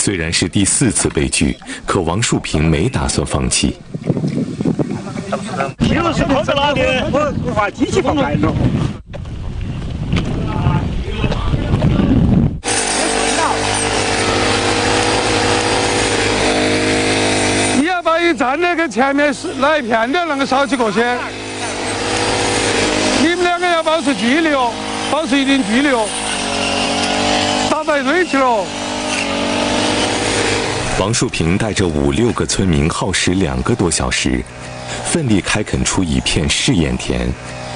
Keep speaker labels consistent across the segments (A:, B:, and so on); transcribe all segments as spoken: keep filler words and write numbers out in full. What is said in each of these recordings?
A: 虽然是第四次悲剧，可王树平没打算放弃。
B: 皮肉是放在哪里？我我把机器放开了。
C: 你要把一站那个前面是那一片的那个烧起过去，你们两个要保持距离哦，保持一定距离哦，打在一堆去了。
A: 王树平带着五六个村民，耗时两个多小时，奋力开垦出一片试验田。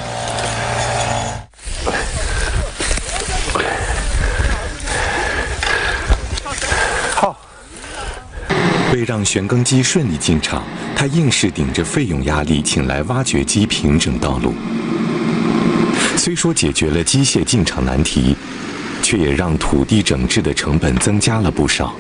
C: 好，
A: 为让旋耕机顺利进场，他硬是顶着费用压力，请来挖掘机平整道路。虽说解决了机械进场难题，却也让土地整治的成本增加了不少。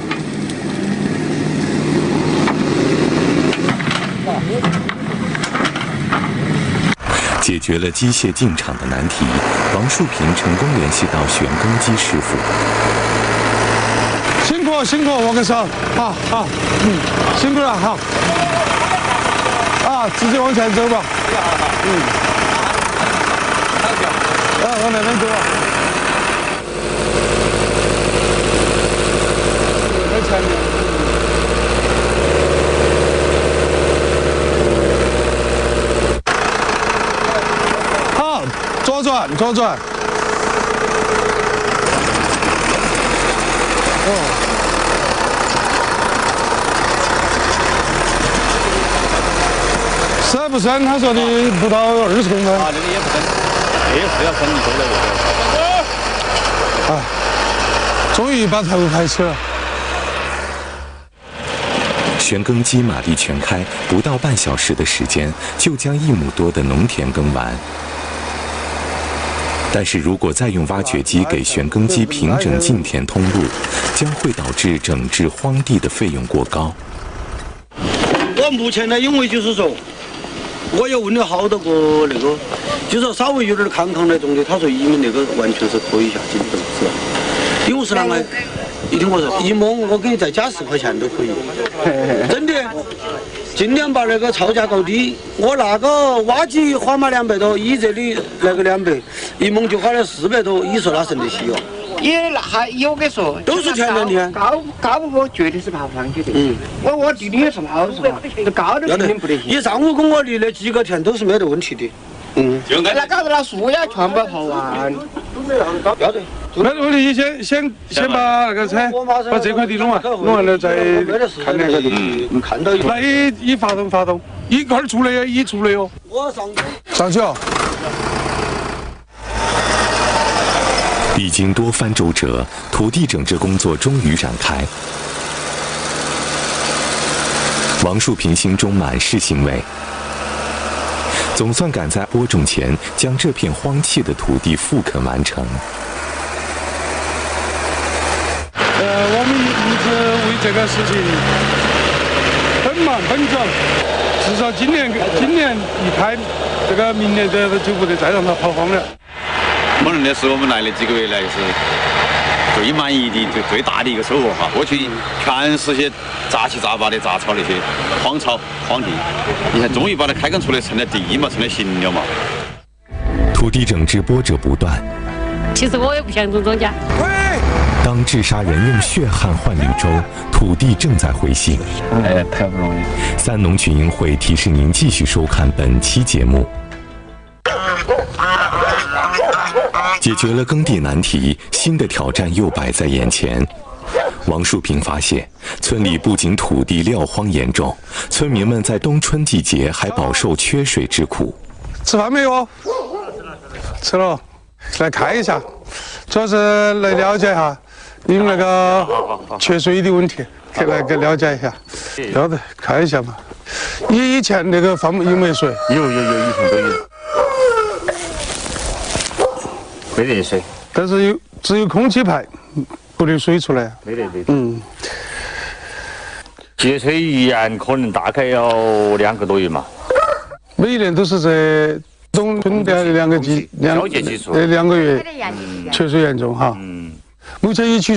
A: 解决了机械进场的难题，王树平成功联系到旋耕机师傅。
C: 辛苦辛苦，我跟你说，好好，嗯，辛苦了，好，啊，直接往前走吧，嗯，啊，往那边走吧。在前面。 左转，左转。哦。深不深？他说的不到二十公分。啊，这个也不深，也是要深一多的。啊，终于把财务排齐了。
A: 旋耕机马力全开，不到半小时的时间，就将一亩多的农田耕完。 但是如果再用挖掘机给旋耕机平整进田通路，将会导致整治荒地的费用过高。
D: 我目前呢，因为就是说，我也问了好多个那个，就说稍微有点康康那种的，他说你们那个完全是可以下去的，是吧？因为是啷个？你听我说，一亩我给你再加十块钱都可以，真的。 尽量把那个造价搞低，我那个挖机花嘛两百多，你这里那个两百，一亩就花了四百多，你说哪省得起哦？
E: 也那还有跟说，
D: 都是钱的你。
E: 高高我绝对是爬不上去的。嗯，我我地里也是好是吧？这高的肯定不得行。
D: 你上午跟我离的几个田都是没得问题的。嗯，
E: 那搞得那树呀全部爬完。
D: 要得。
C: 没得问题，你先先先把那个车把这块地弄完，弄完了再看那个地。
D: 嗯，看到一。
C: 那一一发动发动，一块出来哟，一出来哟。
D: 我上
C: 上去哦。
A: 历经多番周折，土地整治工作终于展开。王树平心中满是欣慰，总算赶在播种前将这片荒弃的土地复垦完成。
C: 呃，我们一直为这个事情奔忙奔走，至少今年今年一开，这个明年这就不得再让它跑荒了。
F: 我认为是我们来的几个月来是最满意的、最最大的一个收获哈。过去全是些杂七杂八的杂草那些荒草荒地，你看终于把它开垦出来，成了地嘛，成了形了嘛。
A: 土地整治波折不断。
G: 其实我也不想种庄稼。
A: 当治沙人用血汗换绿洲，土地正在回信。
F: 哎，太不容易。
A: 三农群英会提示您继续收看本期节目。解决了耕地难题，新的挑战又摆在眼前。王树平发现，村里不仅土地撂荒严重，村民们在冬春季节还饱受缺水之苦。
C: 吃饭没有？吃了，来看一下，主要是来了解一下。 你们那个缺水的问题，可以来给了解一下。要得，看一下嘛。你以前那个放有没有水？
F: 有有有，以前都有。没得水。
C: 但是有只有空气排，不流水出来。
F: 没得没得。
C: 嗯。
F: 节水预言可能大概要两个多月嘛。
C: 每年都是在冬春的两个季两
F: 交界基础，
C: 呃两个月缺水严重哈。嗯。目前一区。